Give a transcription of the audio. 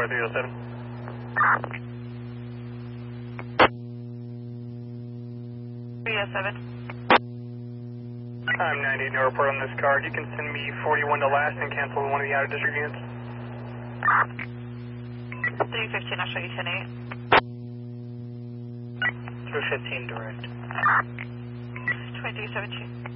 307. I'm 98, no report on this card. You can send me 41 to last and cancel one of the out-of-district units. 315, I'll show you 10-8. 315 direct. 2317.